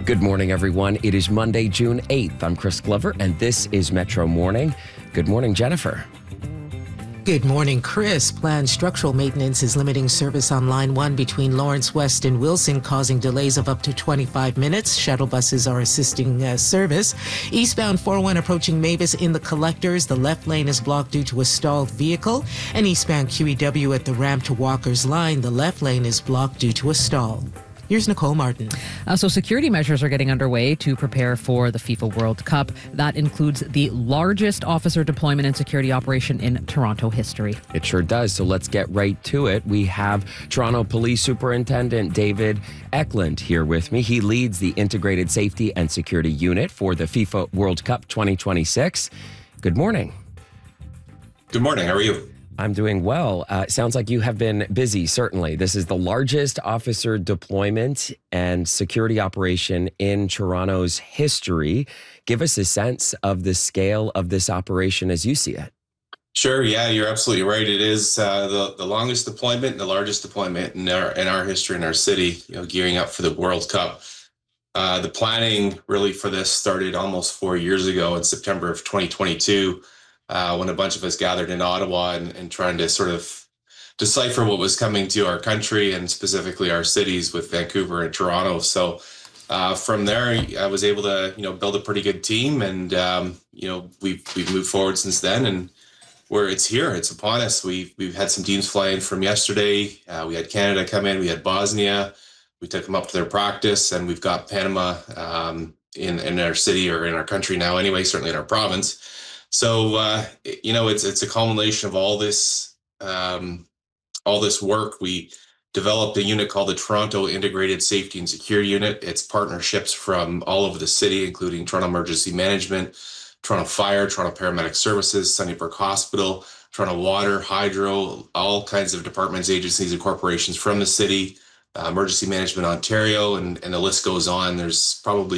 Good morning, everyone. It is Monday, June 8th. I'm Chris Glover, and this is Metro Morning. Good morning, Jennifer. Good morning, Chris. Planned structural maintenance is limiting service on Line 1 between Lawrence West and Wilson, causing delays of up to 25 minutes. Shuttle buses are assisting service. Eastbound 401 approaching Mavis in the collectors. The left lane is blocked due to a stalled vehicle. And eastbound QEW at the ramp to Walker's Line. The left lane is blocked due to a stall. Here's Nicole Martin. So security measures are getting underway to prepare for the FIFA World Cup. That includes the largest officer deployment and security operation in Toronto history. It sure does. So let's get right to it. We have Toronto Police Superintendent David Eklund here with me. He leads the Integrated Safety and Security Unit for the FIFA World Cup 2026. Good morning. Good morning. How are you? I'm doing well. Sounds like you have been busy, certainly. This is the largest officer deployment and security operation in Toronto's history. Give us a sense of the scale of this operation as you see it. Sure. Yeah, you're absolutely right. It is the longest deployment and the largest deployment in our history in our city, gearing up for the World Cup. The planning really for this started almost 4 years ago in September of 2022. When a bunch of us gathered in Ottawa and trying to sort of decipher what was coming to our country and specifically our cities with Vancouver and Toronto. So from there, I was able to, build a pretty good team, and we've moved forward since then. And where it's here, it's upon us. We've had some teams fly in from yesterday. We had Canada come in. We had Bosnia. We took them up to their practice, and we've got Panama in our city, or in our country now anyway, certainly in our province. So, it's a culmination of all this work. We developed a unit called the Toronto Integrated Safety and Security Unit. It's partnerships from all over the city, including Toronto Emergency Management, Toronto Fire, Toronto Paramedic Services, Sunnybrook Hospital, Toronto Water, Hydro, all kinds of departments, agencies, and corporations from the city, Emergency Management Ontario, and the list goes on. There's probably